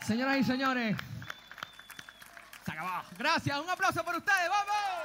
Señoras y señores, se acabó. Gracias, un aplauso por ustedes, ¡vamos!